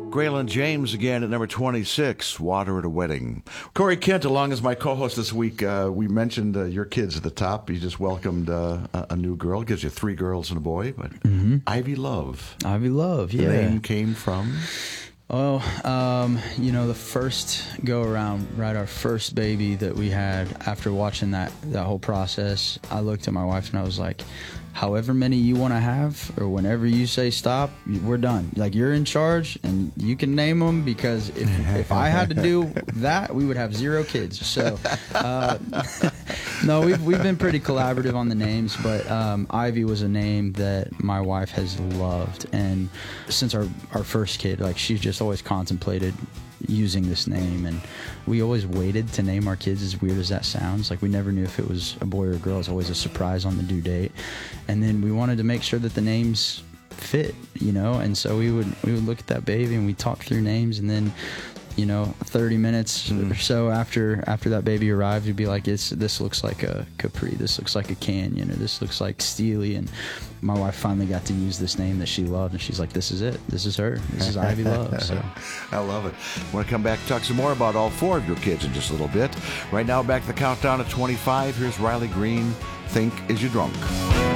Graylin James again at number 26, Water at a Wedding. Corey Kent, along as my co-host this week, we mentioned your kids at the top. You just welcomed a new girl. Gives you 3 girls and a boy, but Ivy Love. Ivy Love, yeah. The name came from? Oh, the first go around, right, our first baby that we had, after watching that whole process, I looked at my wife and I was like, however many you want to have, or whenever you say stop, we're done. Like, you're in charge and you can name them, because if I had to do that, we would have 0 kids. So, no, we've been pretty collaborative on the names, but Ivy was a name that my wife has loved. And since our first kid, like, she's just always contemplated using this name, and we always waited to name our kids, as weird as that sounds. Like, we never knew if it was a boy or a girl. It was always a surprise on the due date, and then we wanted to make sure that the names fit, and so we would look at that baby and we'd talk through names, and then 30 minutes or so after that baby arrived, you'd be like, this looks like a Capri, this looks like a Canyon, or this looks like Steely. And my wife finally got to use this name that she loved, and she's like, this is it, this is her, this is Ivy Love. So I love it. I want to come back and talk some more about all 4 of your kids in just a little bit. Right now, back to the countdown at 25. Here's Riley Green, Think Is You Drunk?